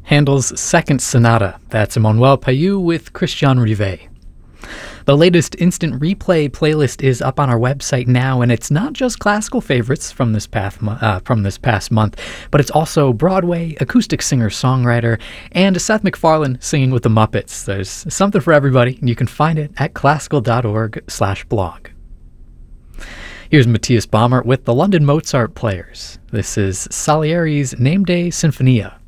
Handel's Second Sonata. That's Emmanuel Payou with Christian Rivet. The latest Instant Replay playlist is up on our website now, and it's not just classical favorites from this past month, but it's also Broadway, acoustic singer-songwriter, and Seth MacFarlane singing with the Muppets. There's something for everybody, and you can find it at classical.org/blog. Here's Matthias Baumer with the London Mozart Players. This is Salieri's Name Day Sinfonia.